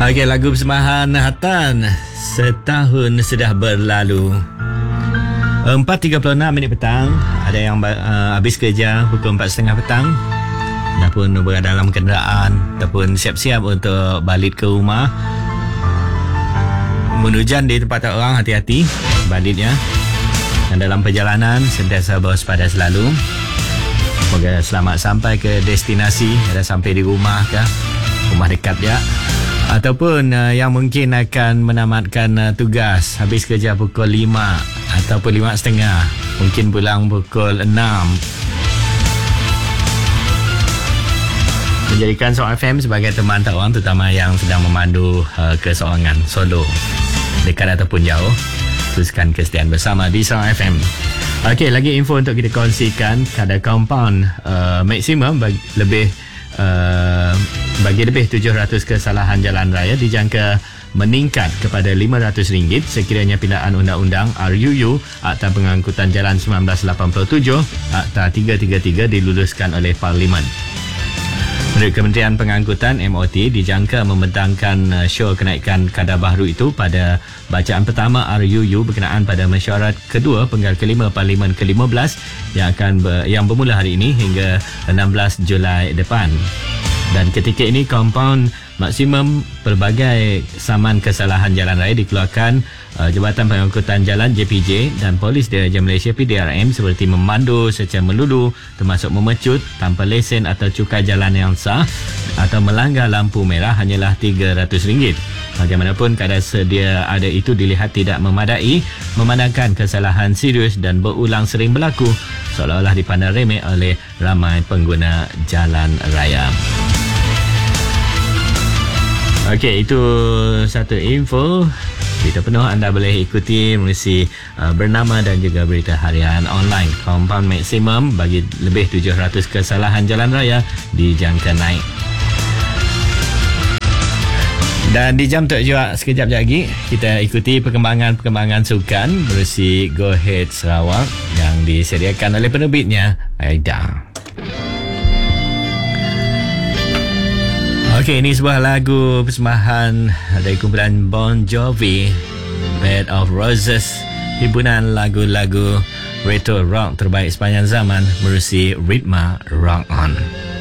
Okey, lagu persembahan Hatan. Setahun sudah berlalu. 4.36 petang. Ada yang habis kerja pukul 4.30 petang, ataupun berada dalam kenderaan, ataupun siap-siap untuk balik ke rumah. Menujan di tempat orang, hati-hati baliknya. Dan dalam perjalanan sentiasa berwaspada selalu. Semoga selamat sampai ke destinasi. Ada sampai di rumah ke, rumah dekat ya, ataupun yang mungkin akan menamatkan tugas habis kerja pukul 5 ataupun 5.30, mungkin pulang pukul 6. Menjadikan Song FM sebagai teman tak orang, terutama yang sedang memandu keseorangan solo, dekat ataupun jauh. Teruskan kesetiaan bersama di Song FM. Okey, lagi info untuk kita kongsikan. Kadar compound maksimum bagi lebih 700 kesalahan jalan raya dijangka meningkat kepada RM500 sekiranya pindaan Undang-Undang RUU Akta Pengangkutan Jalan 1987 Akta 333 diluluskan oleh Parlimen. Menurut Kementerian Pengangkutan MOT, dijangka membentangkan show kenaikan kadar baru itu pada bacaan pertama RUU berkenaan pada mesyuarat kedua penggal kelima Parlimen ke-15 yang bermula hari ini hingga 16 Julai depan. Dan ketika ini, kompaun maksimum pelbagai saman kesalahan jalan raya dikeluarkan Jabatan Pengangkutan Jalan JPJ dan Polis Diraja Malaysia PDRM, seperti memandu secara melulu, termasuk memecut tanpa lesen atau cukai jalan yang sah, atau melanggar lampu merah hanyalah RM300. Bagaimanapun, kadar sedia ada itu dilihat tidak memadai, memandangkan kesalahan serius dan berulang sering berlaku, seolah-olah dipandang remeh oleh ramai pengguna jalan raya. Okey, itu satu info. Berita penuh anda boleh ikuti melalui Bernama dan juga berita harian online. Compound maksimum bagi lebih 700 kesalahan jalan raya dijangka naik. Dan di jam tok juga sekejap lagi kita ikuti perkembangan sukan melalui Go Ahead Sarawak yang disediakan oleh penerbitnya Aida. Okey, ini sebuah lagu persembahan dari kumpulan Bon Jovi, Bed of Roses, hiburan lagu-lagu retro rock terbaik sepanjang zaman melalui Ritma Rock On.